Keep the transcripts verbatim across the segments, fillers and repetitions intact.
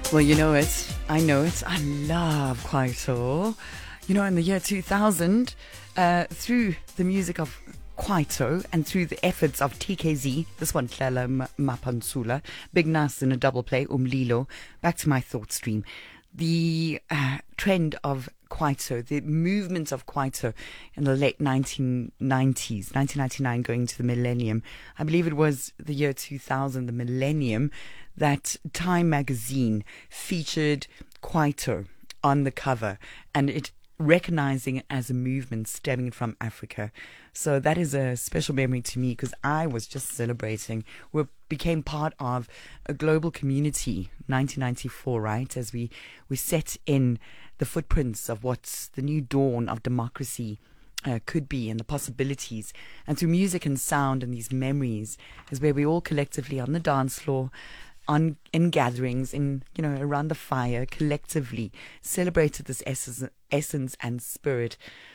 Well, you know it. I know it. I love Kwaito. You know, in the year two thousand, uh, through the music of Kwaito and through the efforts of T K Z, this one, Tlala Mapansula, Big Nas in a double play, Umlilo, back to my thought stream. The uh, trend of Kwaito, the movement of Kwaito in the late nineteen nineties, nineteen ninety-nine going to the millennium. I believe it was the year two thousand, the millennium, that Time magazine featured Kwaito on the cover, and it recognizing it as a movement stemming from Africa. So that is a special memory to me because I was just celebrating. We became part of a global community, nineteen ninety-four, right? As we, we set in the footprints of what the new dawn of democracy uh, could be and the possibilities. And through music and sound and these memories is where we all collectively on the dance floor, on in gatherings, in you know around the fire, collectively celebrated this essence, essence and spirit.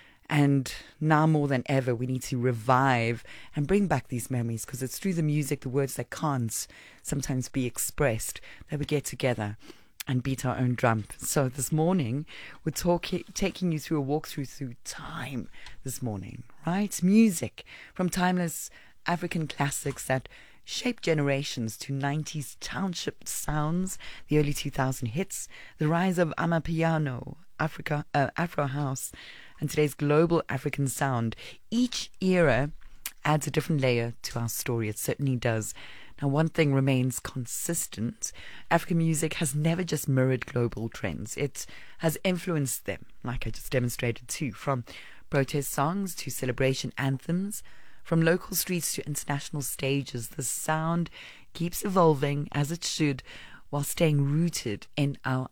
And now more than ever, we need to revive and bring back these memories because it's through the music, the words that can't sometimes be expressed, that we get together and beat our own drum. So this morning, we're talking, taking you through a walkthrough through time this morning, right? Music from timeless African classics that shaped generations to nineties township sounds, the early two thousand hits, the rise of Amapiano, Africa, uh, Afro House, and today's global African sound. Each era adds a different layer to our story. It certainly does. Now, one thing remains consistent. African music has never just mirrored global trends. It has influenced them, like I just demonstrated too, from protest songs to celebration anthems, from local streets to international stages. The sound keeps evolving, as it should, while staying rooted in our